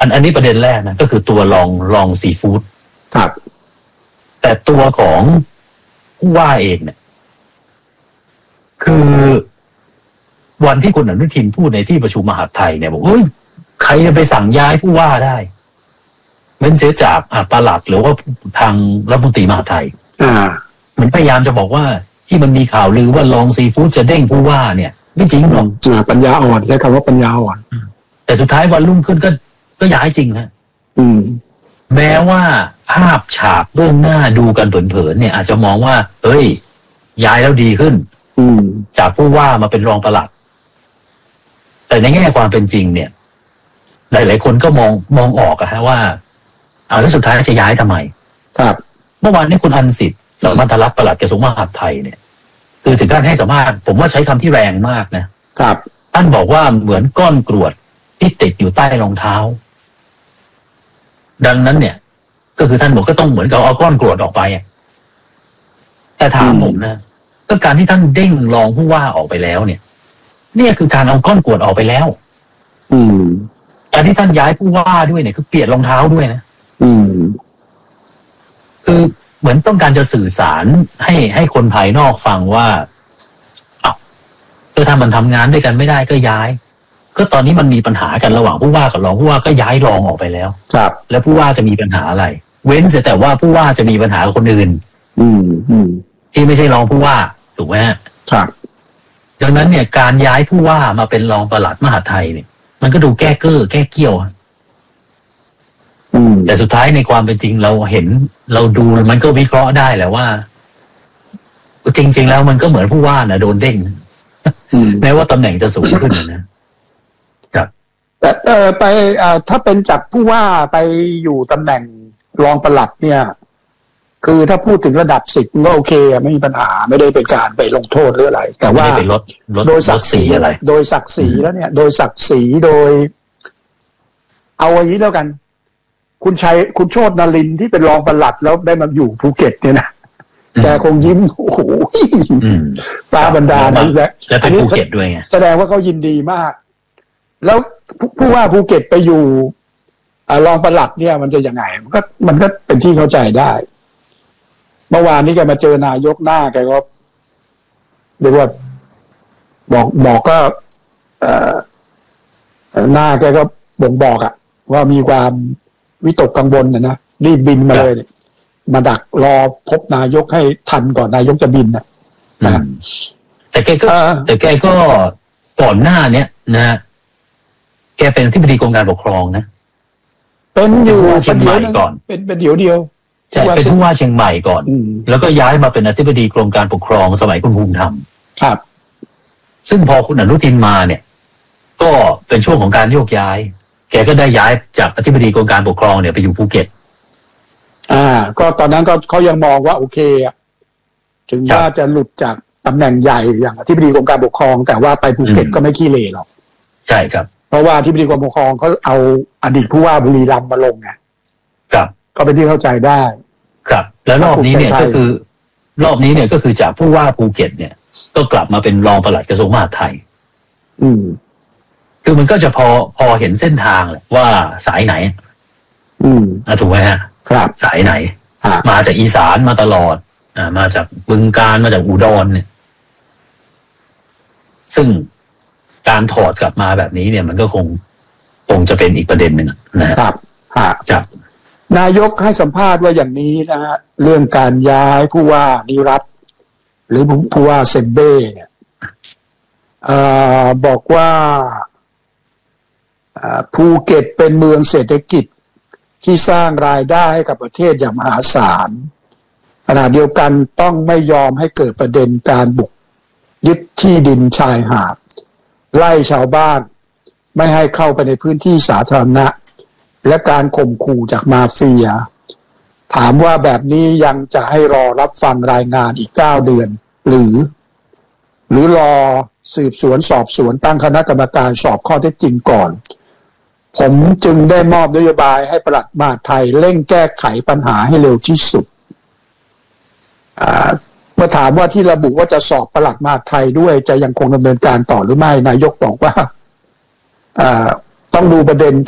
อันนี้ประเด็นแรกนะก็คือตัวลองซีฟู้ดครับแต่ตัวของผู้ว่าเองเนี่ยคือวันที่คุณอนุทินพูดในที่ประชุมมหาดไทยเนี่ยบอกใครจะไปสั่งย้ายผู้ว่าได้เว้นเสียจากปลัดหรือว่าทางรัฐมนตรีมหาดไทยเหมือนพยายามจะบอกว่าที่มันมีข่าวลือว่าลองซีฟู้ดจะเด้งผู้ว่าเนี่ยไม่จริงหรอกปัญญาอ่อนใช้คำว่าปัญญาอ่อนแต่สุดท้ายวันรุ่งขึ้นก็ย้ายจริงฮะแม้ว่าภาพฉากเบื้องหน้าดูกันเผินๆเนี่ยอาจจะมองว่าเฮ้ยย้ายแล้วดีขึ้นจากผู้ว่ามาเป็นรองปลัดแต่ในแง่ความเป็นจริงเนี่ยหลายๆคนก็มองออกอะฮะว่าแล้วสุดท้ายจะย้ายทำไมครับเมื่อวานนี้คุณอันสิทธิ์สมานรัตน์ปลัดกระทรวงมหาดไทยเนี่ยคือถึงขั้นให้สัมภาษณ์ผมว่าใช้คำที่แรงมากนะครับท่านบอกว่าเหมือนก้อนกรวดที่ติดอยู่ใต้รองเท้าดังนั้นเนี่ยก็คือท่านบอกก็ต้องเหมือนกับเอาก้อนกรวดออกไปแต่ถามผมนะก็การที่ท่านเด้งรองผู้ว่าออกไปแล้วเนี่ยคือการเอาก้อนกรวดออกไปแล้วการที่ท่านย้ายผู้ว่าด้วยเนี่ยคือเปลี่ยนรองเท้าด้วยนะคือเหมือนต้องการจะสื่อสารให้คนภายนอกฟังว่าถ้ามันทำงานด้วยกันไม่ได้ก็ย้ายก็ตอนนี้มันมีปัญหากันระหว่างผู้ว่ากับรองผู้ว่าก็ย้ายรองออกไปแล้วครับแล้วผู้ว่าจะมีปัญหาอะไรเว้นเสียแต่ว่าผู้ว่าจะมีปัญหากับคนอื่นที่ไม่ใช่รองผู้ว่าถูกไหมฮะครับดังนั้นเนี่ยการย้ายผู้ว่ามาเป็นรองปลัดมหาดไทยเนี่ยมันก็ดูแก้เกี้ยวแต่สุดท้ายในความเป็นจริงเราเห็นเราดูมันก็วิเคราะห์ได้แหละว่าจริงๆแล้วมันก็เหมือนผู้ว่านะโดนเด้งแม้ว่าตำแหน่งจะสูงขึ้นนะครับแต่ไปถ้าเป็นจากผู้ว่าไปอยู่ตำแหน่งรองปลัดเนี่ยคือถ้าพูดถึงระดับ10ก็โอเคไม่มีปัญหาไม่ได้เป็นการไปลงโทษหรืออะไรแต่ว่าโดยศักดิ์ศรีอะไรโดยศักดิ์ศรีแล้วเนี่ยโดยศักดิ์ศรีโดยเอาอย่างนี้แล้วกันคุณโชตินรินทร์ที่เป็นรองปลัดแล้วได้มาอยู่ภูเก็ตเนี่ยนะแกคงยิ้มโอ้โหตาบรรดานะแล้วเป็นภูเก็ตด้วยไงแสดงว่าเขายินดีมากแล้วผู้ว่าภูเก็ตไปอยู่รองปลัดเนี่ยมันจะยังไงมันก็เป็นที่เข้าใจได้เมื่อวานนี้แกมาเจอนายกหน้าแกก็เรียกว่าบอกก็หน้าแกก็บ่งบอกว่ามีความวิตกกังวลนะรีบบินมาเลยเนี่ยมาดักรอพบนายกให้ทันก่อนนายกจะบินนะแต่แกก็ก่อนหน้าเนี้ยนะแกเป็นอธิบดีกรมการปกครองนะเป็นอยู่เชียงใหม่ก่อนเป็นเดียวใช่เป็นผู้ว่าเชียงใหม่ก่อนแล้วก็ย้ายมาเป็นอธิบดีกรมการปกครองสมัยคุณภูมิธรรมครับซึ่งพอคุณอนุทินมาเนี่ยก็เป็นช่วงของการโยกย้ายแกก็ได้ย้ายจากอธิบดีกรมการปกครองเนี่ยไปอยู่ภูเก็ตก็ตอนนั้นก็เขายังมองว่าโอเคถึงว่าจะหลุดจากตำแหน่งใหญ่อย่างอธิบดีกรมการปกครองแต่ว่าไปภูเก็ตก็ไม่ขี้เหร่หรอกใช่ครับเพราะว่าอธิบดีกรมปกครองเขาเอาอดีตผู้ว่าบุรีรัมย์มาลงไงครับก็เป็นที่เข้าใจได้ครับแล้วรอบนี้เนี่ยก็คือจากผู้ว่าภูเก็ตเนี่ยก็กลับมาเป็นรองปลัดกระทรวงมหาดไทยคือมันก็จะพอเห็นเส้นทางแหละว่าสายไหนถูกไหมฮะครับสายไหนมาจากอีสานมาตลอดมาจากบึงกาฬมาจากอุดรเนี่ยซึ่งการถอดกลับมาแบบนี้เนี่ยมันก็คงจะเป็นอีกประเด็นหนึ่งนะครับจากนายกให้สัมภาษณ์ว่าอย่างนี้นะฮะเรื่องการย้ายผู้ว่านิรัตน์หรือผู้ว่าเซมเบ้เนี่ยบอกว่าภูเก็ตเป็นเมืองเศรษฐกิจที่สร้างรายได้ให้กับประเทศอย่างมหาศาลขณะเดียวกันต้องไม่ยอมให้เกิดประเด็นการบุกยึดที่ดินชายหาดไล่ชาวบ้านไม่ให้เข้าไปในพื้นที่สาธารณะและการข่มขู่จากมาเฟียถามว่าแบบนี้ยังจะให้รอรับฟังรายงานอีก9 เดือนหรือรอสืบสวนสอบสวนตั้งคณะกรรมการสอบข้อเท็จจริงก่อนผมจึงได้มอบนโยบายให้ปลัดมหาดไทยเร่งแก้ไขปัญหาให้เร็วที่สุดเมื่อถามว่าที่ระบุว่าจะสอบปลัดมหาดไทยด้วยจะยังคงดำเนินการต่อหรือไม่นายกบอกว่าต้องดูประเด็น